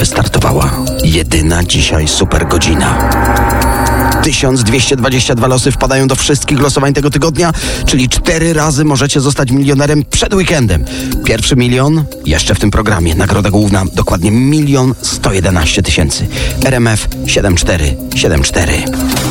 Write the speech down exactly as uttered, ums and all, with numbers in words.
wystartowała jedyna dzisiaj super godzina. tysiąc dwieście dwadzieścia dwa losy wpadają do wszystkich losowań tego tygodnia, czyli cztery razy możecie zostać milionerem przed weekendem. Pierwszy milion jeszcze w tym programie. Nagroda główna dokładnie milion sto jedenaście tysięcy. R M F siedem cztery siedem cztery.